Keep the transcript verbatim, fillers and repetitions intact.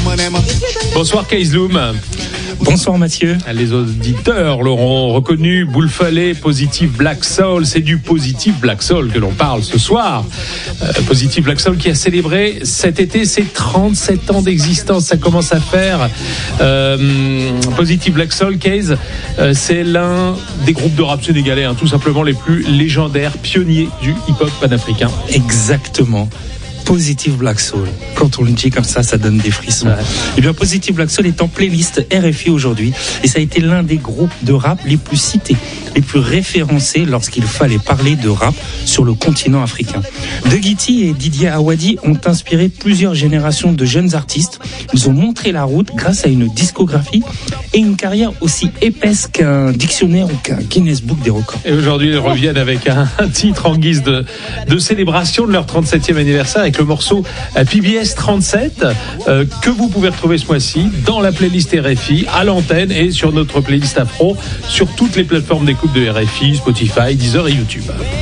Bonsoir Kaysloum. Bonsoir Mathieu. Les auditeurs l'auront reconnu, Boulefalé, Positive Black Soul, c'est du Positive Black Soul que l'on parle ce soir. Euh, Positive Black Soul qui a célébré cet été ses trente-sept ans d'existence, ça commence à faire. Euh, Positive Black Soul, Kays, euh, c'est l'un des groupes de rap sénégalais, hein, tout simplement les plus légendaires, pionniers du hip-hop panafricain. Exactement. Positive Black Soul. Quand on le dit comme ça, ça donne des frissons. Ouais. Et bien, Positive Black Soul est en playlist R F I aujourd'hui. Et ça a été l'un des groupes de rap les plus cités, les plus référencés lorsqu'il fallait parler de rap sur le continent africain. De Guiti et Didier Awadi ont inspiré plusieurs générations de jeunes artistes. Ils ont montré la route grâce à une discographie et une carrière aussi épaisse qu'un dictionnaire ou qu'un Guinness Book des records. Et aujourd'hui, ils reviennent avec un, un titre en guise de, de célébration de leur trente-septième anniversaire avec le morceau P B S trente-sept euh, que vous pouvez retrouver ce mois-ci dans la playlist R F I, à l'antenne et sur notre playlist Afro, sur toutes les plateformes d'écoute de R F I, Spotify, Deezer et YouTube.